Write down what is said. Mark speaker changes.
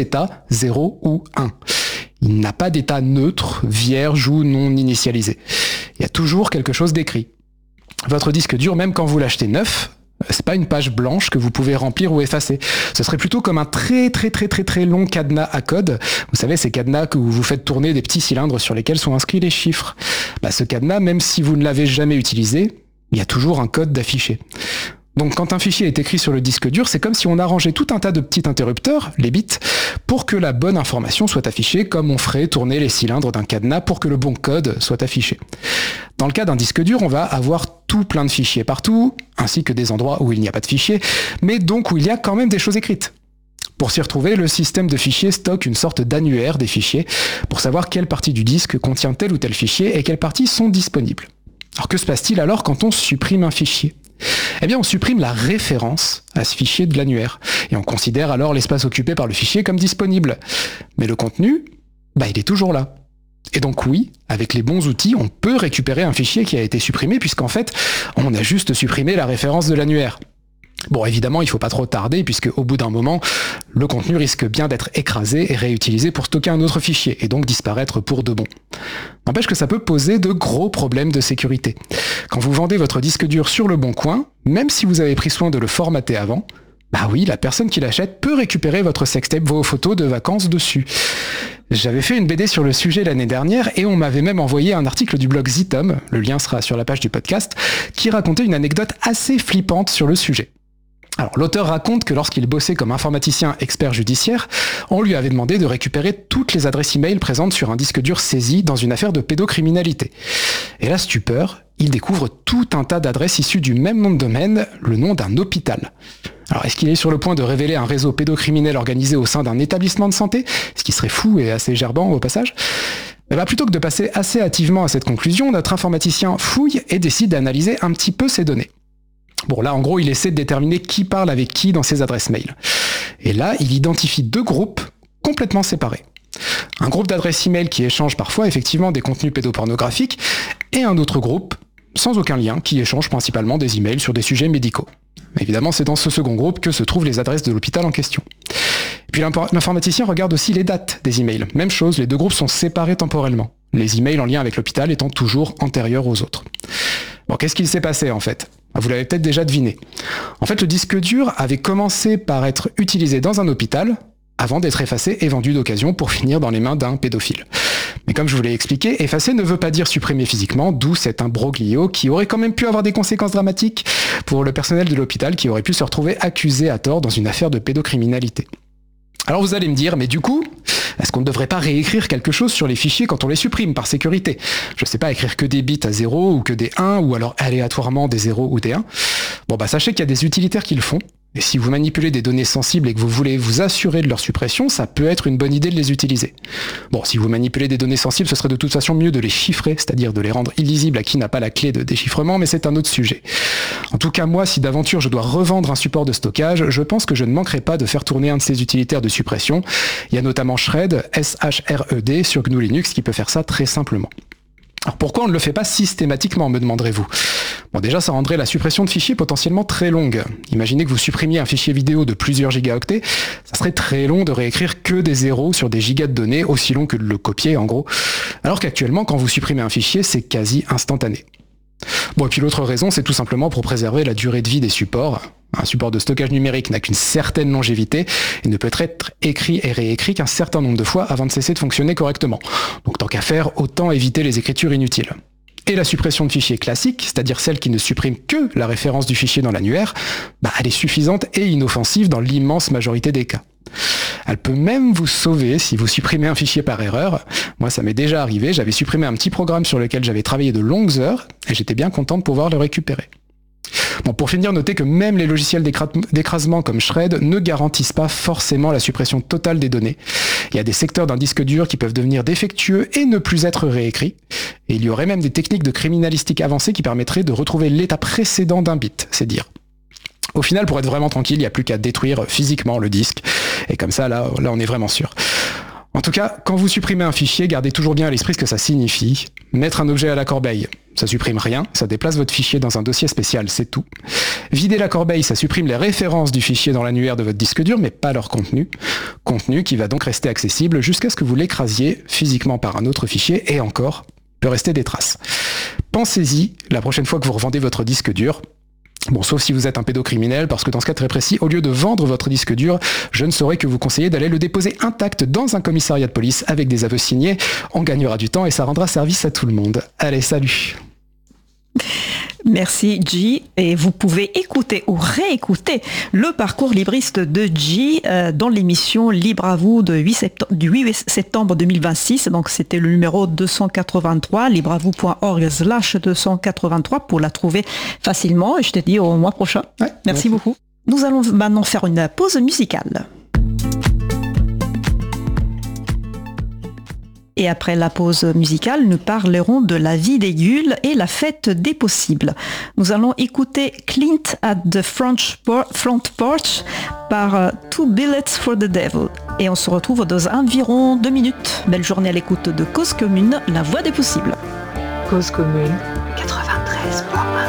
Speaker 1: état 0 ou 1. Il n'a pas d'état neutre, vierge ou non initialisé. Il y a toujours quelque chose d'écrit. Votre disque dur, même quand vous l'achetez neuf, c'est pas une page blanche que vous pouvez remplir ou effacer. Ce serait plutôt comme un très long cadenas à code. Vous savez, ces cadenas où vous faites tourner des petits cylindres sur lesquels sont inscrits les chiffres. Ce cadenas, même si vous ne l'avez jamais utilisé, il y a toujours un code d'affiché. Donc quand un fichier est écrit sur le disque dur, c'est comme si on arrangeait tout un tas de petits interrupteurs, les bits, pour que la bonne information soit affichée comme on ferait tourner les cylindres d'un cadenas pour que le bon code soit affiché. Dans le cas d'un disque dur, on va avoir tout plein de fichiers partout, ainsi que des endroits où il n'y a pas de fichiers, mais donc où il y a quand même des choses écrites. Pour s'y retrouver, le système de fichiers stocke une sorte d'annuaire des fichiers pour savoir quelle partie du disque contient tel ou tel fichier et quelles parties sont disponibles. Alors que se passe-t-il alors quand on supprime un fichier ? Eh bien, on supprime la référence à ce fichier de l'annuaire, et on considère alors l'espace occupé par le fichier comme disponible. Mais le contenu, il est toujours là. Et donc oui, avec les bons outils, on peut récupérer un fichier qui a été supprimé, puisqu'en fait, on a juste supprimé la référence de l'annuaire. Bon, évidemment, il ne faut pas trop tarder, puisque au bout d'un moment, le contenu risque bien d'être écrasé et réutilisé pour stocker un autre fichier, et donc disparaître pour de bon. N'empêche que ça peut poser de gros problèmes de sécurité. Quand vous vendez votre disque dur sur le bon coin, même si vous avez pris soin de le formater avant, oui, la personne qui l'achète peut récupérer votre sextape, vos photos de vacances dessus. J'avais fait une BD sur le sujet l'année dernière et on m'avait même envoyé un article du blog Zitom, le lien sera sur la page du podcast, qui racontait une anecdote assez flippante sur le sujet. Alors, l'auteur raconte que lorsqu'il bossait comme informaticien expert judiciaire, on lui avait demandé de récupérer toutes les adresses e-mail présentes sur un disque dur saisi dans une affaire de pédocriminalité. Et là, stupeur, il découvre tout un tas d'adresses issues du même nom de domaine, le nom d'un hôpital. Alors, est-ce qu'il est sur le point de révéler un réseau pédocriminel organisé au sein d'un établissement de santé ? Ce qui serait fou et assez gerbant au passage. Plutôt que de passer assez hâtivement à cette conclusion, notre informaticien fouille et décide d'analyser un petit peu ces données. Bon, là, en gros, il essaie de déterminer qui parle avec qui dans ses adresses mail. Et là, il identifie deux groupes complètement séparés. Un groupe d'adresses email qui échange parfois effectivement des contenus pédopornographiques et un autre groupe, sans aucun lien, qui échange principalement des emails sur des sujets médicaux. Évidemment, c'est dans ce second groupe que se trouvent les adresses de l'hôpital en question. Et puis l'informaticien regarde aussi les dates des emails. Même chose, les deux groupes sont séparés temporellement. Les emails en lien avec l'hôpital étant toujours antérieurs aux autres. Bon, qu'est-ce qu'il s'est passé en fait ? Vous l'avez peut-être déjà deviné. En fait, le disque dur avait commencé par être utilisé dans un hôpital avant d'être effacé et vendu d'occasion pour finir dans les mains d'un pédophile. Mais comme je vous l'ai expliqué, effacer ne veut pas dire supprimer physiquement, d'où cet imbroglio qui aurait quand même pu avoir des conséquences dramatiques pour le personnel de l'hôpital qui aurait pu se retrouver accusé à tort dans une affaire de pédocriminalité. Alors vous allez me dire, mais du coup, est-ce qu'on ne devrait pas réécrire quelque chose sur les fichiers quand on les supprime par sécurité ? Je sais pas, écrire que des bits à 0 ou que des 1 ou alors aléatoirement des 0 ou des 1. Bon sachez qu'il y a des utilitaires qui le font. Et si vous manipulez des données sensibles et que vous voulez vous assurer de leur suppression, ça peut être une bonne idée de les utiliser. Bon, si vous manipulez des données sensibles, ce serait de toute façon mieux de les chiffrer, c'est-à-dire de les rendre illisibles à qui n'a pas la clé de déchiffrement, mais c'est un autre sujet. En tout cas, moi, si d'aventure je dois revendre un support de stockage, je pense que je ne manquerai pas de faire tourner un de ces utilitaires de suppression. Il y a notamment Shred, S-H-R-E-D, sur GNU Linux qui peut faire ça très simplement. Alors pourquoi on ne le fait pas systématiquement, me demanderez-vous ? Bon, déjà, ça rendrait la suppression de fichiers potentiellement très longue. Imaginez que vous supprimiez un fichier vidéo de plusieurs gigaoctets, ça serait très long de réécrire que des zéros sur des gigas de données, aussi long que de le copier en gros. Alors qu'actuellement, quand vous supprimez un fichier, c'est quasi instantané. Bon, et puis l'autre raison, c'est tout simplement pour préserver la durée de vie des supports. Un support de stockage numérique n'a qu'une certaine longévité et ne peut être écrit et réécrit qu'un certain nombre de fois avant de cesser de fonctionner correctement. Donc tant qu'à faire, autant éviter les écritures inutiles. Et la suppression de fichiers classiques, c'est-à-dire celle qui ne supprime que la référence du fichier dans l'annuaire, elle est suffisante et inoffensive dans l'immense majorité des cas. Elle peut même vous sauver si vous supprimez un fichier par erreur. Moi, ça m'est déjà arrivé, j'avais supprimé un petit programme sur lequel j'avais travaillé de longues heures et j'étais bien content de pouvoir le récupérer. Bon, pour finir, notez que même les logiciels d'écrasement comme Shred ne garantissent pas forcément la suppression totale des données. Il y a des secteurs d'un disque dur qui peuvent devenir défectueux et ne plus être réécrits. Et il y aurait même des techniques de criminalistique avancées qui permettraient de retrouver l'état précédent d'un bit, c'est dire. Au final, pour être vraiment tranquille, il n'y a plus qu'à détruire physiquement le disque. Et comme ça, là, on est vraiment sûr. En tout cas, quand vous supprimez un fichier, gardez toujours bien à l'esprit ce que ça signifie. Mettre un objet à la corbeille, Ça supprime rien, ça déplace votre fichier dans un dossier spécial, c'est tout. Vider la corbeille, ça supprime les références du fichier dans l'annuaire de votre disque dur, mais pas leur contenu. Contenu qui va donc rester accessible jusqu'à ce que vous l'écrasiez physiquement par un autre fichier, et encore, il peut rester des traces. Pensez-y la prochaine fois que vous revendez votre disque dur. Bon, sauf si vous êtes un pédocriminel, parce que dans ce cas très précis, au lieu de vendre votre disque dur, je ne saurais que vous conseiller d'aller le déposer intact dans un commissariat de police avec des aveux signés. On gagnera du temps et ça rendra service à tout le monde. Allez, salut!
Speaker 2: Merci G, et vous pouvez écouter ou réécouter le parcours libriste de G dans l'émission Libre à vous du 8 septembre 2026. Donc c'était le numéro 283, libreavou.org/283 pour la trouver facilement. Et je te dis au mois prochain.
Speaker 1: Ouais,
Speaker 2: merci beaucoup. Nous allons maintenant faire une pause musicale. Et après la pause musicale, nous parlerons de la vie des Gulls et la fête des possibles. Nous allons écouter Clint at the Front Porch par Two Billets for the Devil. Et on se retrouve dans environ 2 minutes. Belle journée à l'écoute de Cause Commune, la voix des possibles.
Speaker 3: Cause Commune 93.1.